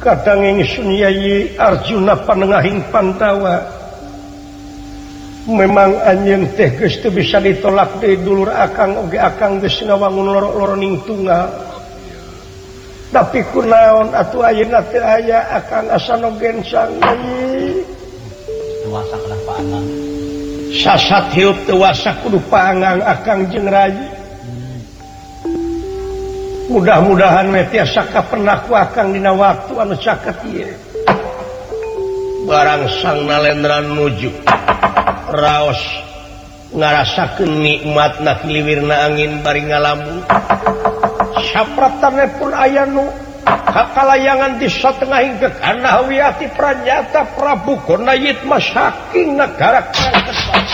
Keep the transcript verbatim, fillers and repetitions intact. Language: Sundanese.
kadang Sunyayi Arjuna panengahing Pandawa memang anjeun teh geus teu bisa ditolak deui dulur akang oge akang geus ngawangun loro-loroning tunggal tapi kunaon atuh ayeuna teu aya akang asa nogen sangai tuasa kana paangang sasat hirup teu wasa kudu paangang akang jeung rai mudah-mudahan we tiasa kapenah ku akang dina waktu anu caket ieu barang sang nalendra nuju raos ngarasakeun nikmatna kiliwirna angin bari ngalamun sapratane pun aya nu kakalayangan di satengahing kekana wiyati pranyata Prabu Gonayit mah saking negara